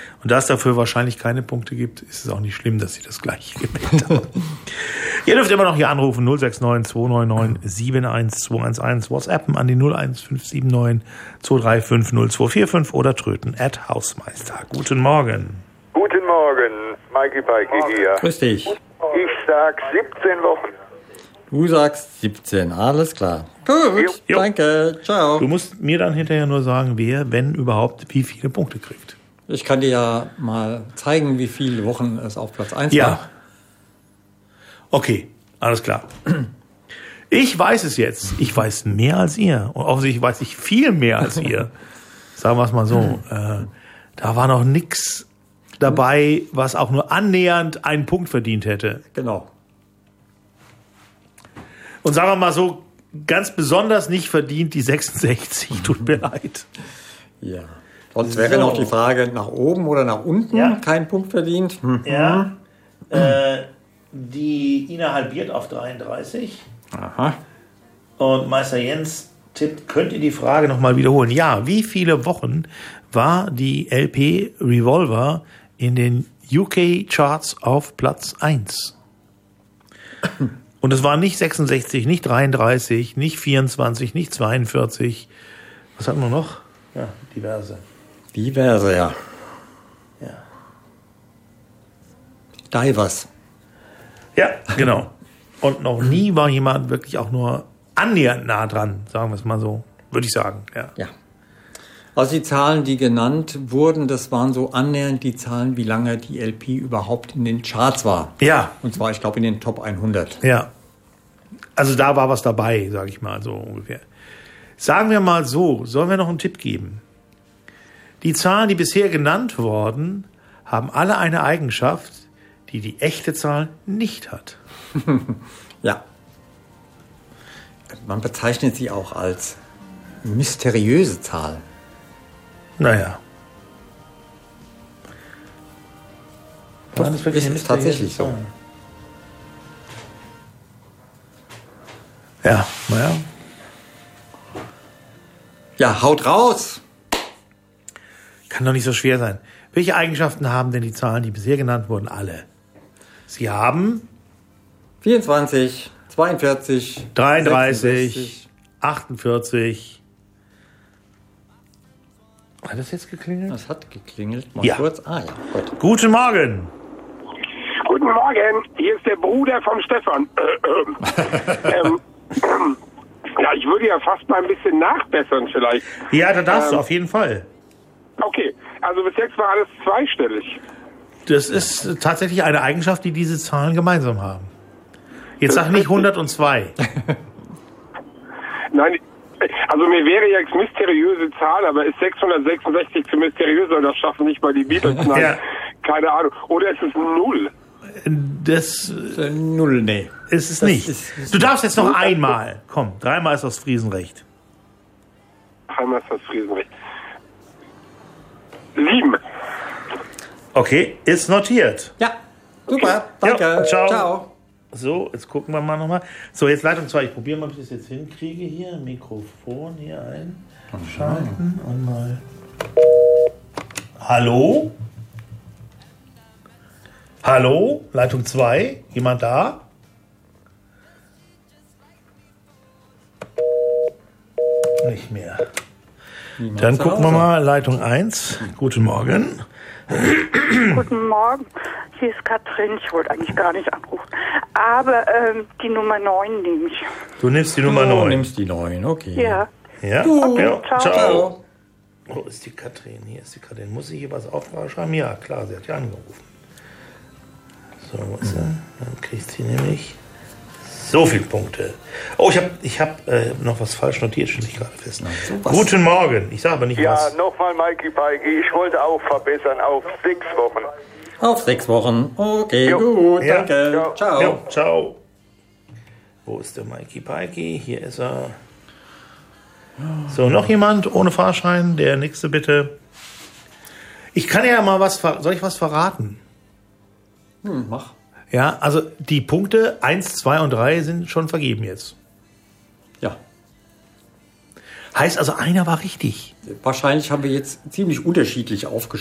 Und da es dafür wahrscheinlich keine Punkte gibt, ist es auch nicht schlimm, dass Sie das gleiche gewählt haben. Ihr dürft immer noch hier anrufen, 069 299 71211, WhatsAppen an die 01579 235 0245 oder tröten @Hausmeister. Guten Morgen. Guten Morgen, Mikey Pikey hier. Grüß dich. Ich sag 17 Wochen. Du sagst 17, alles klar. Gut, Jo. danke, ciao. Du musst mir dann hinterher nur sagen, wer, wenn überhaupt, wie viele Punkte kriegt. Ich kann dir ja mal zeigen, wie viele Wochen es auf Platz 1 Ja. war. Okay, alles klar. Ich weiß es jetzt. Ich weiß mehr als ihr. Und offensichtlich weiß ich viel mehr als ihr. Sagen wir es mal so. Da war noch nix dabei, was auch nur annähernd einen Punkt verdient hätte. Genau. Und sagen wir mal so, ganz besonders nicht verdient die 66. Tut mir leid. Ja. Sonst wäre noch die Frage, nach oben oder nach unten, Ja. kein Punkt verdient. Ja. Die Ina halbiert auf 33. Aha. Und Meister Jens tippt, könnt ihr die Frage nochmal wiederholen? Ja, wie viele Wochen war die LP Revolver in den UK-Charts auf Platz 1? Und es waren nicht 66, nicht 33, nicht 24, nicht 42. Was hatten wir noch? Ja, diverse. Diverse, ja. Ja, Divers. ja, genau. Und noch nie war jemand wirklich auch nur annähernd nah dran, sagen wir es mal so, würde ich sagen. Ja. Ja. Also die Zahlen, die genannt wurden, das waren so annähernd die Zahlen, wie lange die LP überhaupt in den Charts war. Ja, Und zwar, ich glaube, in den Top 100. ja. Also da war was dabei, sage ich mal so ungefähr. Sagen wir mal so, sollen wir noch einen Tipp geben? Die Zahlen, die bisher genannt wurden, haben alle eine Eigenschaft, die die echte Zahl nicht hat. Ja. Man bezeichnet sie auch als mysteriöse Zahl. Naja. Doch, War das wirklich ist eine es tatsächlich mysteriöse so. Zahl? Ja, naja. Ja, haut raus! Kann doch nicht so schwer sein. Welche Eigenschaften haben denn die Zahlen, die bisher genannt wurden, alle? Sie haben 24, 42, 33, 66. 48. Hat das jetzt geklingelt? Das hat geklingelt. Mal Ja. kurz. Ah ja, gut. Guten Morgen. Guten Morgen, hier ist der Bruder vom Stefan. Ja, ich würde ja fast mal ein bisschen nachbessern vielleicht. Ja, da darfst du auf jeden Fall. Okay, also bis jetzt war alles zweistellig. Das ist tatsächlich eine Eigenschaft, die diese Zahlen gemeinsam haben. Jetzt sag nicht 102. Nein, also mir wäre jetzt mysteriöse Zahl, aber ist 666 zu mysteriös, oder das schaffen nicht mal die Beatles? Nein, Ja. keine Ahnung. Oder ist es 0? Das Null, nee. ist es Das nicht. ist Du darfst jetzt noch einmal. Komm, dreimal ist das Friesenrecht. Einmal ist das Friesenrecht. 7. Okay, ist notiert. Ja, super. Danke. Ja, ciao. Ciao. So, jetzt gucken wir mal nochmal. So, jetzt Leitung 2. Ich probiere mal, ob ich das jetzt hinkriege hier. Mikrofon hier einschalten und mal. Hallo? Hallo? Leitung 2? Jemand da? Nicht mehr. Dann zu gucken wir Hause. mal. Leitung 1. Guten Morgen. Guten Morgen, hier ist Katrin. Ich wollte eigentlich gar nicht anrufen. Aber die Nummer 9 nehme ich. Du nimmst die Nummer Du 9. nimmst die 9, okay. Ja. Ja? Okay, Ja, ciao. Ciao. Wo ist die Katrin? Hier ist die Katrin. Muss sie hier was aufschreiben? Ja, klar, sie hat ja angerufen. So, wo ist sie? Dann kriegt sie nämlich so viele Punkte. Oh, ich hab noch was falsch notiert, stelle ich gerade fest. sowas. Guten Morgen. Ich sage aber nicht Ja, was. nochmal Mikey Pikey. Ich wollte auch verbessern auf 6 Wochen. Auf 6 Wochen. Okay, Jo. gut, Ja. danke. Ja. Ciao. Ja, ciao. Wo ist der Mikey Pikey? Hier ist er. So, noch jemand ohne Fahrschein? Der nächste bitte. Ich kann ja mal was, soll ich was verraten? Mach. Ja, also die Punkte 1, 2 und 3 sind schon vergeben jetzt. Ja. Heißt also, einer war richtig. Wahrscheinlich haben wir jetzt ziemlich unterschiedlich aufgestellt.